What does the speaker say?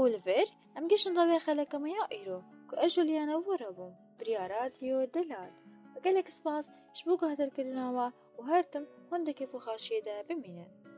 لڤێر ئەم گەشتن دەڵێ خەلەکەمەیە ئیرۆ کە ئەژولیانە وەرە بووم بریا رادیۆ دەلال وەگەلێک سپاس شبوو گاتەرکردنەوە و هەرتم هەندێکی فخاشیەدا بمینن